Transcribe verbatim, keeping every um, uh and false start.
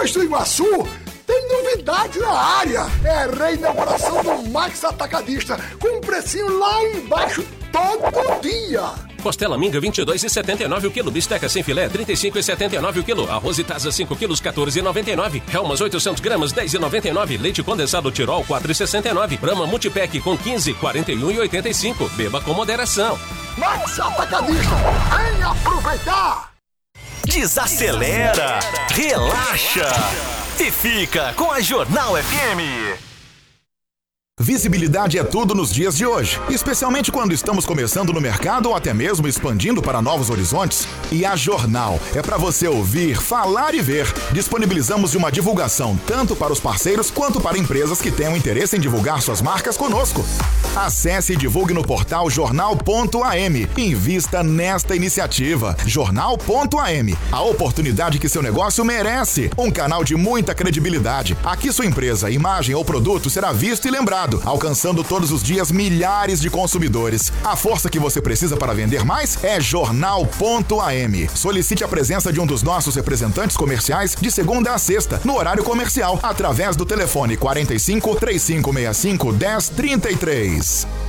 Foz do Iguaçu tem novidade na área. É reinauguração do Max Atacadista, com um precinho lá embaixo todo dia. Costela minga vinte e dois reais e setenta e nove centavos o quilo. Bisteca sem filé trinta e cinco reais e setenta e nove centavos o quilo. Arroz e taça cinco quilos quatorze reais e noventa e nove centavos. Helmas oitocentos gramas dez reais e noventa e nove centavos. Leite condensado Tirol quatro reais e sessenta e nove centavos. Brahma Multipack com quinze, quarenta e um reais e oitenta e cinco centavos. Beba com moderação. Max Atacadista, vem aproveitar! Desacelera, relaxa e fica com a Jornal F M. Visibilidade é tudo nos dias de hoje, especialmente quando estamos começando no mercado ou até mesmo expandindo para novos horizontes. E a Jornal é para você ouvir, falar e ver. Disponibilizamos uma divulgação tanto para os parceiros quanto para empresas que tenham interesse em divulgar suas marcas conosco. Acesse e divulgue no portal jornal ponto a m. Invista nesta iniciativa. jornal ponto a m. A oportunidade que seu negócio merece. Um canal de muita credibilidade. Aqui sua empresa, imagem ou produto será visto e lembrado, alcançando todos os dias milhares de consumidores. A força que você precisa para vender mais é jornal ponto a m. Solicite a presença de um dos nossos representantes comerciais de segunda a sexta, no horário comercial, através do telefone quarenta e cinco, trinta e cinco sessenta e cinco, dez trinta e três.